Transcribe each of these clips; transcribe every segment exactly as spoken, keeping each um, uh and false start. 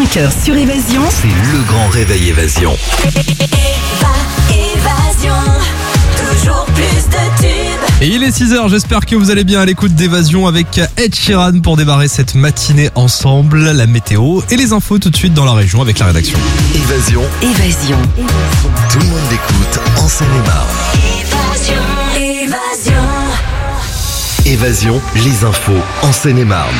cinq heures sur Évasion. C'est le grand réveil Évasion. Évasion, toujours plus de tubes. Et il est six heures, j'espère que vous allez bien à l'écoute d'Évasion avec Ed Sheeran pour démarrer cette matinée ensemble. La météo et les infos tout de suite dans la région avec la rédaction. Évasion, Évasion. tout le monde l'écoute en Seine-et-Marne. Évasion, évasion. Évasion, les infos en Seine-et-Marne.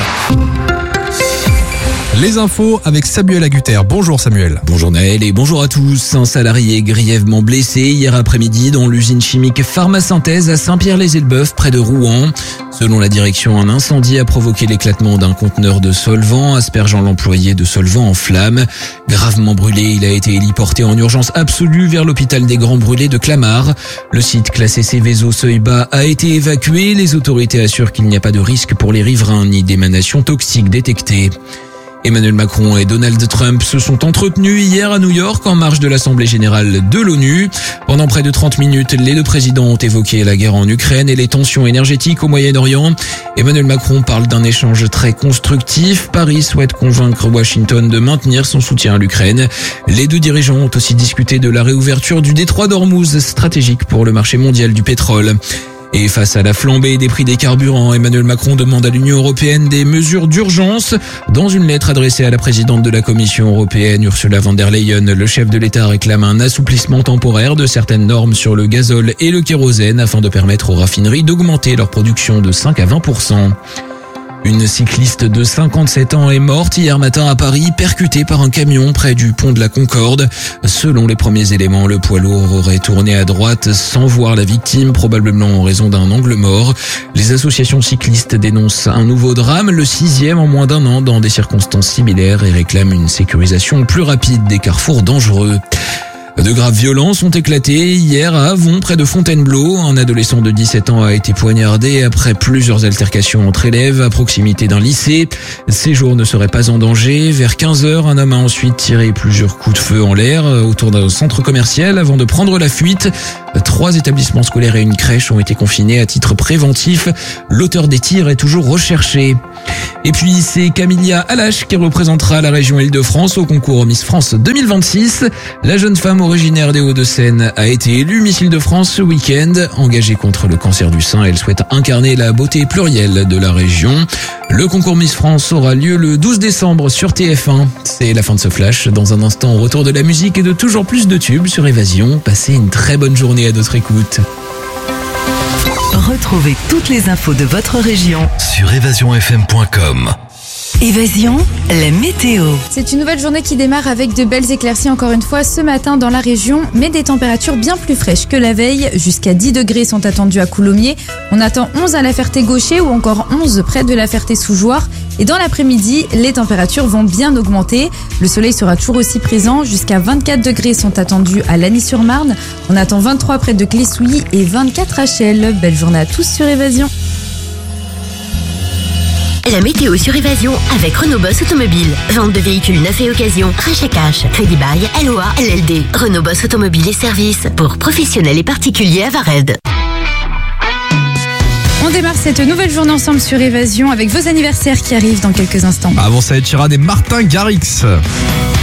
Les infos avec Samuel Agutter. Bonjour Samuel. Bonjour Naël et bonjour à tous. Un salarié grièvement blessé hier après-midi dans l'usine chimique Pharmasynthèse à Saint-Pierre-les-Elbeuf près de Rouen. Selon la direction, un incendie a provoqué l'éclatement d'un conteneur de solvant, aspergeant l'employé de solvant en flammes. Gravement brûlé, il a été héliporté en urgence absolue vers l'hôpital des Grands Brûlés de Clamart. Le site classé Céveso seuil bas a été évacué. Les autorités assurent qu'il n'y a pas de risque pour les riverains ni d'émanations toxiques détectées. Emmanuel Macron et Donald Trump se sont entretenus hier à New York en marge de l'Assemblée générale de l'ONU. Pendant près de trente minutes, les deux présidents ont évoqué la guerre en Ukraine et les tensions énergétiques au Moyen-Orient. Emmanuel Macron parle d'un échange très constructif. Paris souhaite convaincre Washington de maintenir son soutien à l'Ukraine. Les deux dirigeants ont aussi discuté de la réouverture du détroit d'Ormuz, stratégique pour le marché mondial du pétrole. Et face à la flambée des prix des carburants, Emmanuel Macron demande à l'Union européenne des mesures d'urgence. Dans une lettre adressée à la présidente de la Commission européenne, Ursula von der Leyen, le chef de l'État réclame un assouplissement temporaire de certaines normes sur le gazole et le kérosène afin de permettre aux raffineries d'augmenter leur production de cinq à vingt pour cent. Une cycliste de cinquante-sept ans est morte hier matin à Paris, percutée par un camion près du pont de la Concorde. Selon les premiers éléments, le poids lourd aurait tourné à droite sans voir la victime, probablement en raison d'un angle mort. Les associations cyclistes dénoncent un nouveau drame, le sixième en moins d'un an dans des circonstances similaires et réclament une sécurisation plus rapide des carrefours dangereux. De graves violences ont éclaté hier à Avon, près de Fontainebleau. Un adolescent de dix-sept ans a été poignardé après plusieurs altercations entre élèves à proximité d'un lycée. Ses jours ne seraient pas en danger. Vers quinze heures, un homme a ensuite tiré plusieurs coups de feu en l'air autour d'un centre commercial avant de prendre la fuite. Trois établissements scolaires et une crèche ont été confinés à titre préventif. L'auteur des tirs est toujours recherché. Et puis, c'est Camilla Alache qui représentera la région Île-de-France au concours Miss France deux mille vingt-six. La jeune femme originaire des Hauts-de-Seine a été élue Miss Île-de-France ce week-end. Engagée contre le cancer du sein, elle souhaite incarner la beauté plurielle de la région. Le concours Miss France aura lieu le douze décembre sur T F un. C'est la fin de ce flash. Dans un instant, retour de la musique et de toujours plus de tubes sur Évasion. Passez une très bonne journée à notre écoute. Retrouvez toutes les infos de votre région. Sur évasion f m point com. Évasion, la météo. C'est une nouvelle journée qui démarre avec de belles éclaircies encore une fois ce matin dans la région, mais des températures bien plus fraîches que la veille. Jusqu'à dix degrés sont attendus à Coulommiers. On attend onze à la Ferté-Gaucher ou encore onze près de la Ferté-Sous-Jouarre. Et dans l'après-midi, les températures vont bien augmenter. Le soleil sera toujours aussi présent. Jusqu'à vingt-quatre degrés sont attendus à Lagny-sur-Marne. On attend vingt-trois près de Clessouilly et vingt-quatre à Chelles. Belle journée à tous sur Évasion. La météo sur Évasion avec Renault Boss Automobile. Vente de véhicules neufs et occasion. Rachat cash. Crédit bail. L O A. L L D. Renault Boss Automobile et services pour professionnels et particuliers à Vared. On démarre cette nouvelle journée ensemble sur Évasion avec vos anniversaires qui arrivent dans quelques instants. Avant ça, Ed Sheeran et Martin Garrix.